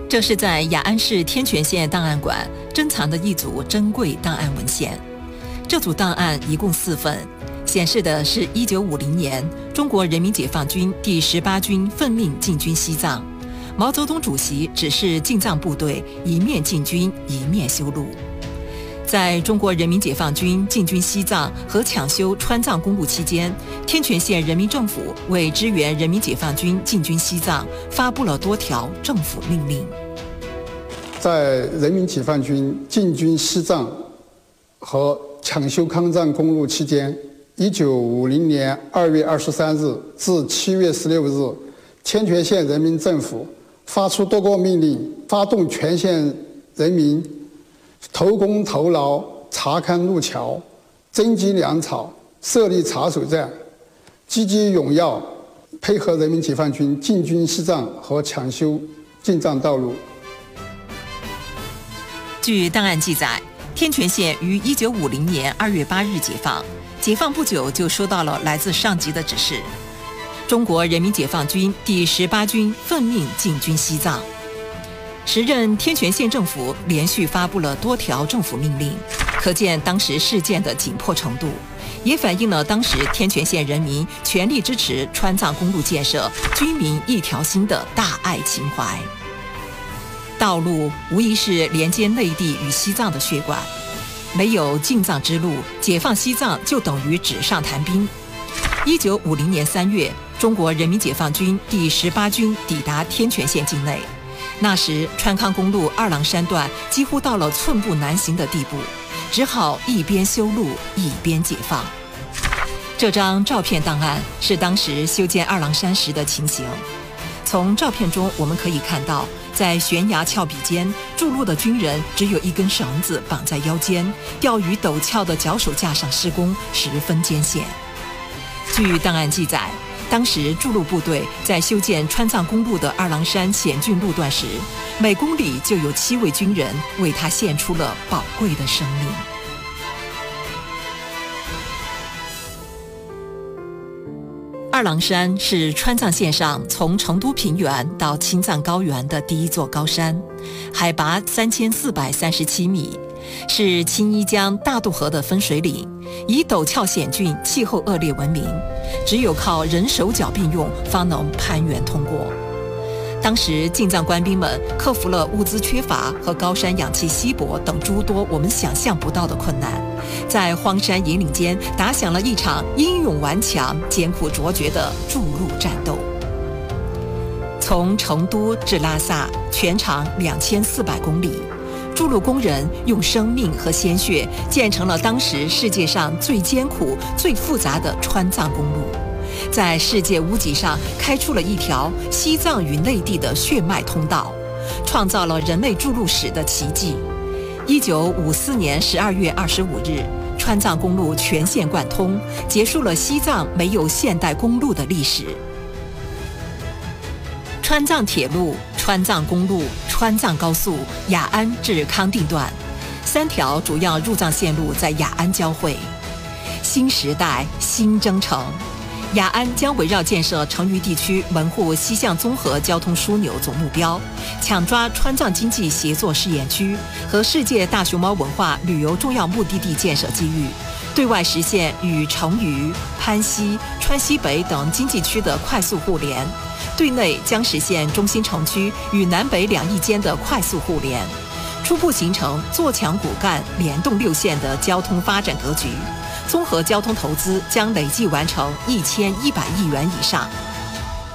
这是在雅安市天全县档案馆珍藏的一组珍贵档案文献。这组档案一共4份，显示的是1950年中国人民解放军第18军奉命进军西藏，毛泽东主席指示进藏部队一面进军一面修路。在中国人民解放军进军西藏和抢修川藏公路期间，天全县人民政府为支援人民解放军进军西藏，发布了多条政府命令。 在人民解放军进军西藏和抢修抗藏公路期间，1950年2月23日至7月16日，天全县人民政府发出多个命令，发动全县人民投工投劳，查勘路桥，征集粮草，设立查守站，积极踊跃配合人民解放军进军西藏和抢修进藏道路。 据档案记载，天全县于1950年2月8日解放，解放不久就收到了来自上级的指示，中国人民解放军第18军奉命进军西藏。时任天全县政府连续发布了多条政府命令，可见当时事件的紧迫程度，也反映了当时天全县人民全力支持川藏公路建设、军民一条心的大爱情怀。道路无疑是连接内地与西藏的血管，没有进藏之路，解放西藏就等于纸上谈兵。1950年3月，中国人民解放军第18军抵达天全县境内。那时川康公路二郎山段几乎到了寸步难行的地步，只好一边修路一边解放。这张照片档案是当时修建二郎山时的情形。从照片中我们可以看到，在悬崖峭壁间筑路的军人只有一根绳子绑在腰间，吊于陡峭的脚手架上施工，十分艰险。据档案记载，当时筑路部队在修建川藏公路的二郎山险峻路段时，每公里就有7位军人为他献出了宝贵的生命。二郎山是川藏线上从成都平原到青藏高原的第一座高山，海拔3437米，是青衣江大渡河的分水岭，以陡峭险峻、气候恶劣闻名，只有靠人手脚并用方能攀援通过。当时进藏官兵们克服了物资缺乏和高山氧气稀薄等诸多我们想象不到的困难，在荒山野岭间打响了一场英勇顽强、艰苦卓绝的筑路战斗。从成都至拉萨，全长2400公里，筑路工人用生命和鲜血建成了当时世界上最艰苦、最复杂的川藏公路，在世界屋脊上开出了一条西藏与内地的血脉通道，创造了人类筑路史的奇迹。1954年12月25日，川藏公路全线贯通，结束了西藏没有现代公路的历史。川藏铁路、川藏公路、川藏高速雅安至康定段3条主要入藏线路在雅安交汇。新时代新征程，雅安将围绕建设成渝地区门户西向综合交通枢纽总目标，抢抓川藏经济协作试验区和世界大熊猫文化旅游重要目的地建设机遇，对外实现与成渝、攀西、川西北等经济区的快速互联，对内将实现中心城区与南北两翼间的快速互联，初步形成坐强骨干、联动6线的交通发展格局。综合交通投资将累计完成1100亿元以上，